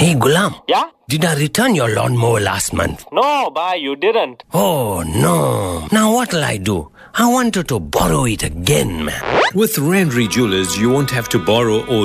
Hey, Gulam. Yeah? Did I return your lawnmower last month? No, bhai, you didn't. Oh, no. Now what'll I do? I wanted to borrow it again, man. With Renry Jewelers, you won't have to borrow or